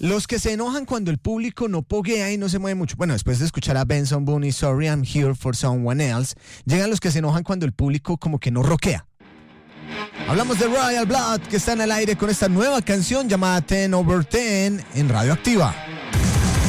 Los que se enojan cuando el público no poguea y no se mueve mucho. Bueno, después de escuchar a Benson Boone y Sorry I'm Here for Someone Else, llegan los que se enojan cuando el público como que no rockea. Hablamos de Royal Blood, que está en el aire con esta nueva canción llamada 10 over 10 en Radioactiva.